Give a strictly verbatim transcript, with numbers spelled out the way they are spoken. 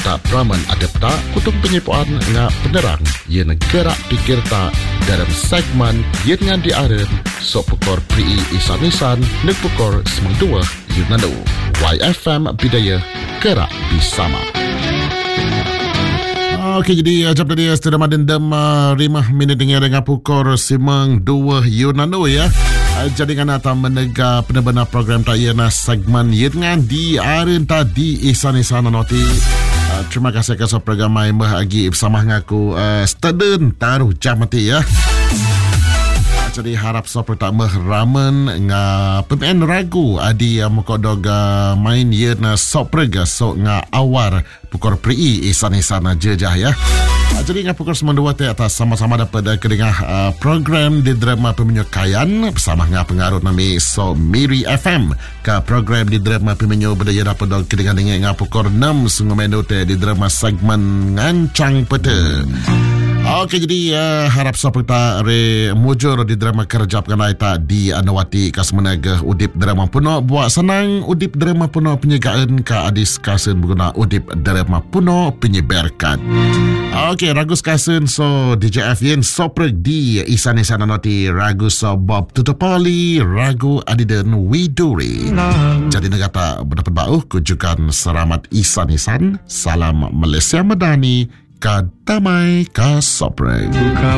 tak peraman adap tak kutung penyipuan nga penerang ia negara pikir tak dalam segmen ia dengan diaren sok pukor pri isan-isan nek pukor semang dua Yunano Y F M Bidaya Gerak Bersama. Okey, jadi jam tadi sudah madendam uh, lima minit dengan dengan pukor semang dua Yunano ya. Jadi kan atas menegak benar-benar program tak ia segmen ia dengan diaren tadi isan-isan noti. Uh, terima kasih kepada program main bahagi bersama aku uh, student taruh jam mati ya. Jadi harap so pertama ramen nga pemain ragu adi yang mukodog uh, main ye na soprega so nga awar pukor pri isan-isan jejah ya. Uh, jadi nga pukor sembilan dua te atas sama-sama dapat uh, kedengah uh, program di drama pemenyukayan bersama nga pengaruh nami so Miri F M ka program di drama pemenyu berdaya dapat dog kedengah dengan nga pukor enam sungguh te di drama segmen ngancang pete. Okey, jadi uh, harap sahabat re mujur di drama kerjap kanai tak di anawati kasmenega udip drama puno buat senang udip drama puno penyegaan ka adis kasen berguna udip drama puno penyebarkan. Okey, ragus kasen so D J F yen sopreg di isan-isan anawati ragu so Bob Tutupali ragu adiden Widuri. Jadi negata berdapat bau kujukan selamat isan-isan salam Malaysia Madani ka damai ka sopreg.